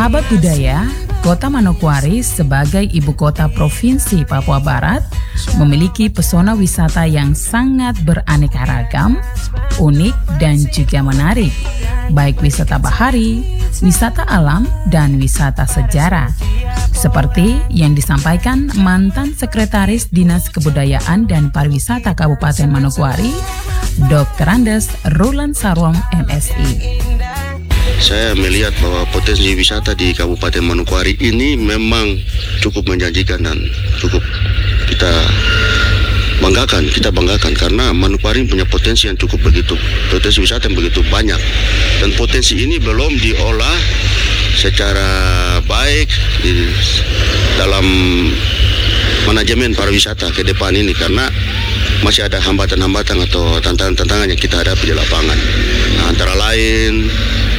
Sahabat budaya, Kota Manokwari sebagai ibu kota Provinsi Papua Barat memiliki pesona wisata yang sangat beraneka ragam, unik dan juga menarik, baik wisata bahari, wisata alam, dan wisata sejarah. Seperti yang disampaikan mantan Sekretaris Dinas Kebudayaan dan Pariwisata Kabupaten Manokwari, Dr. Andes Rulan Sarwong, MSI. Saya melihat bahwa potensi wisata di Kabupaten Manokwari ini memang cukup menjanjikan dan cukup kita banggakan karena Manokwari punya potensi yang cukup begitu, potensi wisata yang begitu banyak, dan potensi ini belum diolah secara baik dalam manajemen pariwisata ke depan ini, karena masih ada hambatan-hambatan atau tantangan-tantangan yang kita hadapi di lapangan. Nah, antara lain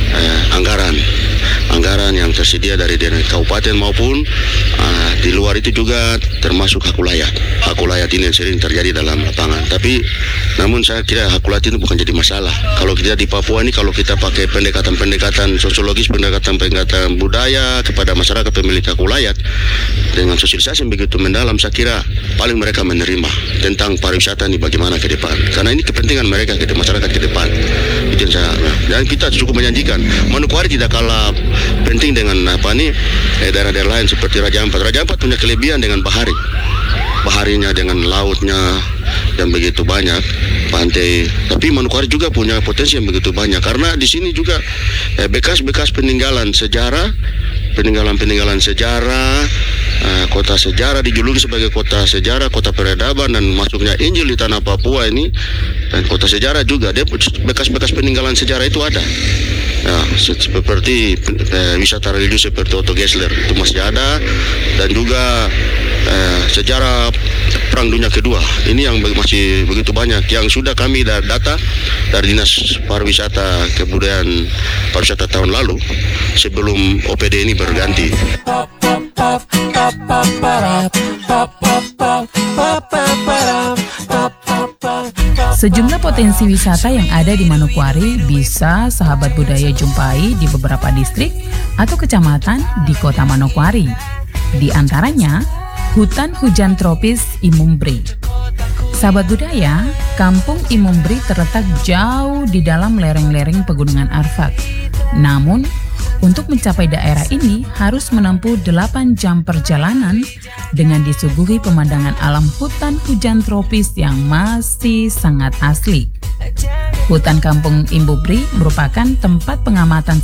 anggaran yang tersedia dari kabupaten maupun di luar itu juga termasuk hakulayat ini yang sering terjadi dalam lapangan. Tapi namun saya kira hakulayat ini bukan jadi masalah. Kalau kita di Papua ini, kalau kita pakai pendekatan sosiologis, pendekatan budaya kepada masyarakat pemilik hakulayat dengan sosialisasi yang begitu mendalam, saya kira paling mereka menerima tentang pariwisata ini bagaimana ke depan. Karena ini kepentingan mereka ke masyarakat ke depan. Itu yang saya, dan kita cukup menjanjikan. Manokwari tidak kalah penting dengan daerah-daerah lain seperti Raja Ampat. Raja Ampat punya kelebihan dengan baharinya, dengan lautnya yang begitu banyak, pantai. Tapi Manokwari juga punya potensi yang begitu banyak karena di sini juga bekas-bekas peninggalan sejarah, kota sejarah, dijuluki sebagai kota sejarah, kota peradaban, dan masuknya Injil di tanah Papua ini, dan kota sejarah juga, dia bekas-bekas peninggalan sejarah itu ada. Ya, seperti wisata religi seperti Otto Gessler itu masih ada, dan juga sejarah Perang Dunia Kedua ini yang masih begitu banyak yang sudah kami data dari Dinas Pariwisata Kebudayaan Pariwisata tahun lalu sebelum OPD ini berganti. Sejumlah potensi wisata yang ada di Manokwari bisa sahabat budaya jumpai di beberapa distrik atau kecamatan di Kota Manokwari. Di antaranya, Hutan Hujan Tropis Imumbri. Sahabat budaya, Kampung Imumbri terletak jauh di dalam lereng-lereng Pegunungan Arfak. Namun, untuk mencapai daerah ini harus menempuh 8 jam perjalanan dengan disuguhi pemandangan alam hutan hujan tropis yang masih sangat asli. Hutan Kampung Imumbri merupakan tempat pengamatan